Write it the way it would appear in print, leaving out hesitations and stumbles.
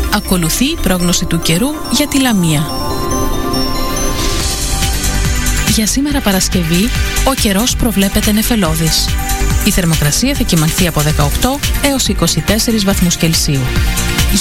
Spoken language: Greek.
Ακολουθεί η πρόγνωση του καιρού για τη Λαμία. Για σήμερα Παρασκευή, ο καιρός προβλέπεται νεφελώδης. Η θερμοκρασία θα κυμανθεί από 18 έως 24 βαθμούς Κελσίου.